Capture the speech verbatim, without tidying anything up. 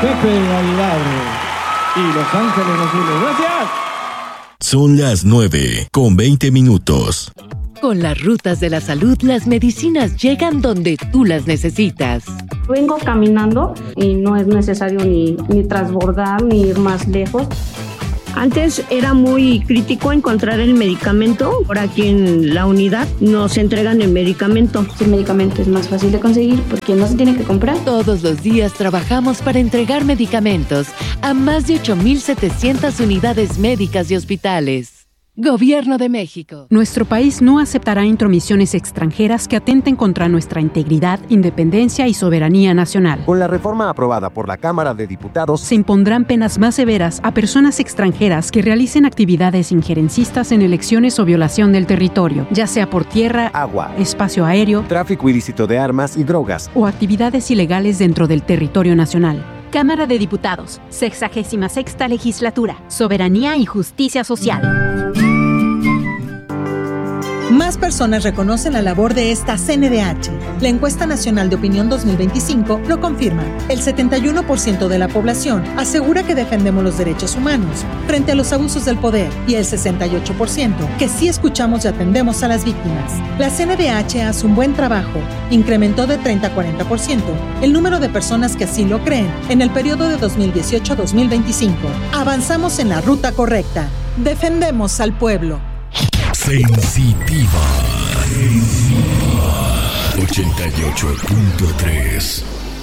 Pepe Aguilar y Los Ángeles Azules. ¡Gracias! Son las nueve con veinte minutos. Con las rutas de la salud, las medicinas llegan donde tú las necesitas. Vengo caminando y no es necesario ni, ni transbordar ni ir más lejos. Antes era muy crítico encontrar el medicamento. Por aquí en la unidad nos entregan el medicamento. El medicamento es más fácil de conseguir porque no se tiene que comprar. Todos los días trabajamos para entregar medicamentos a más de ocho mil setecientas unidades médicas y hospitales. Gobierno de México. Nuestro país no aceptará intromisiones extranjeras que atenten contra nuestra integridad, independencia y soberanía nacional. Con la reforma aprobada por la Cámara de Diputados, se impondrán penas más severas a personas extranjeras que realicen actividades injerencistas en elecciones o violación del territorio, ya sea por tierra, agua, espacio aéreo, tráfico ilícito de armas y drogas, o actividades ilegales dentro del territorio nacional. Cámara de Diputados, sexagésima sexta legislatura, Soberanía y Justicia Social. Más personas reconocen la labor de esta C N D H. La Encuesta Nacional de Opinión dos mil veinticinco lo confirma. El setenta y uno por ciento de la población asegura que defendemos los derechos humanos frente a los abusos del poder y el sesenta y ocho por ciento que sí escuchamos y atendemos a las víctimas. La C N D H hace un buen trabajo. Incrementó de treinta a cuarenta por ciento el número de personas que así lo creen en el periodo de dos mil dieciocho a dos mil veinticinco. Avanzamos en la ruta correcta. Defendemos al pueblo. Sensitiva. Sensitiva. ochenta y ocho punto tres.